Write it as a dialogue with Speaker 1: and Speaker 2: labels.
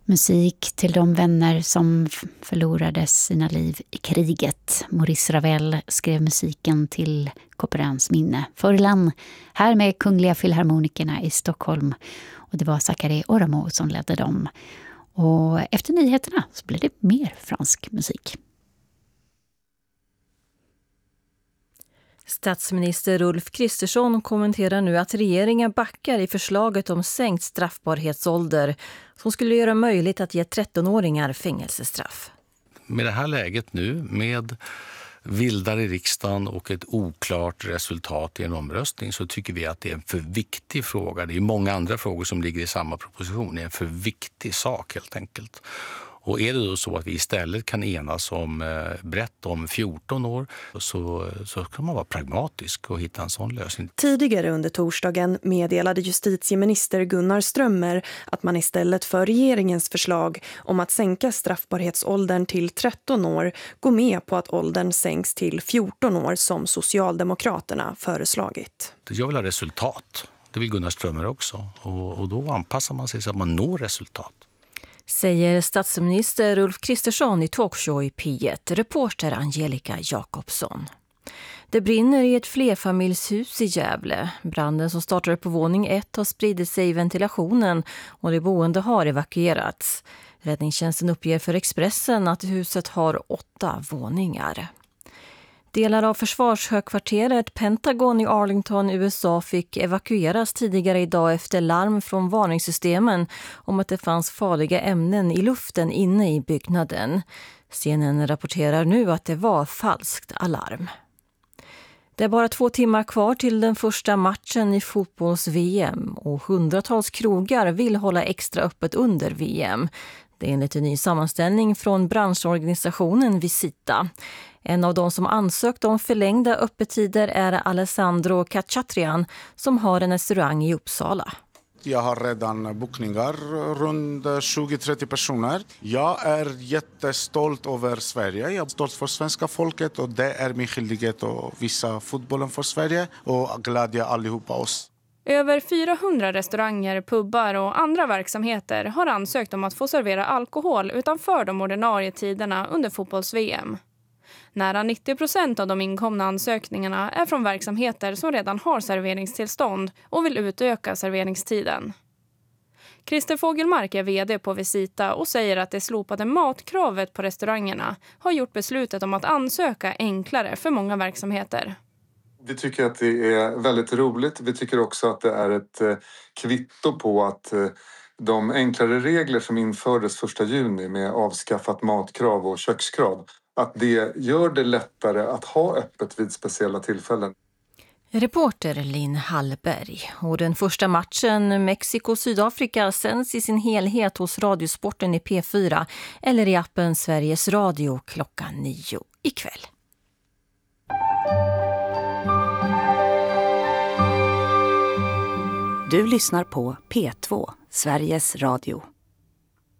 Speaker 1: Musik till de vänner som förlorade sina liv i kriget. Maurice Ravel skrev musiken till Couperins minne. Furlan, här med Kungliga Filharmonikerna i Stockholm. Och det var Zachary Oramo som ledde dem. Och efter nyheterna så blir det mer fransk musik.
Speaker 2: Statsminister Ulf Kristersson kommenterar nu att regeringen backar i förslaget om sänkt straffbarhetsålder som skulle göra möjligt att ge 13-åringar fängelsestraff.
Speaker 3: Med det här läget nu, med vildar i riksdagen och ett oklart resultat i en omröstning, så tycker vi att det är en för viktig fråga. Det är många andra frågor som ligger i samma proposition. Det är en för viktig sak helt enkelt. Och är det då så att vi istället kan enas om brett om 14 år så kan man vara pragmatisk och hitta en sån lösning.
Speaker 4: Tidigare under torsdagen meddelade justitieminister Gunnar Strömmer att man istället för regeringens förslag om att sänka straffbarhetsåldern till 13 år går med på att åldern sänks till 14 år som Socialdemokraterna föreslagit.
Speaker 3: Jag vill ha resultat. Det vill Gunnar Strömmer också. Och då anpassar man sig så att man når resultat.
Speaker 2: Säger statsminister Ulf Kristersson i talkshow i P1, reporter Angelica Jakobsson. Det brinner i ett flerfamiljshus i Gävle. Branden som startade på våning 1 har spridit sig i ventilationen och de boende har evakuerats. Räddningstjänsten uppger för Expressen att huset har 8 våningar. Delar av försvarshögkvarteret Pentagon i Arlington, USA fick evakueras tidigare idag efter larm från varningssystemen om att det fanns farliga ämnen i luften inne i byggnaden. CNN rapporterar nu att det var falskt alarm. Det är bara 2 timmar kvar till den första matchen i fotbolls-VM och hundratals krogar vill hålla extra öppet under VM. Det är enligt en ny sammanställning från branschorganisationen Visita. En av de som ansökt om förlängda öppettider är Alessandro Cacciatrian som har en restaurang i Uppsala.
Speaker 5: Jag har redan bokningar runt 20-30 personer. Jag är jättestolt över Sverige. Jag är stolt för svenska folket och det är min skyldighet att visa fotbollen för Sverige och glädja allihopa oss.
Speaker 6: Över 400 restauranger, pubbar och andra verksamheter har ansökt om att få servera alkohol utanför de ordinarie tiderna under fotbolls-VM. Nära 90% av de inkomna ansökningarna är från verksamheter som redan har serveringstillstånd och vill utöka serveringstiden. Christer Fogelmark är vd på Visita och säger att det slopade matkravet på restaurangerna har gjort beslutet om att ansöka enklare för många verksamheter.
Speaker 7: Vi tycker att det är väldigt roligt. Vi tycker också att det är ett kvitto på att de enklare regler som infördes 1 juni med avskaffat matkrav och kökskrav, att det gör det lättare att ha öppet vid speciella tillfällen.
Speaker 2: Reporter Linn Hallberg. Och den första matchen Mexiko-Sydafrika sänds i sin helhet hos Radiosporten i P4 eller i appen Sveriges Radio klockan 9 ikväll.
Speaker 8: Du lyssnar på P2, Sveriges Radio.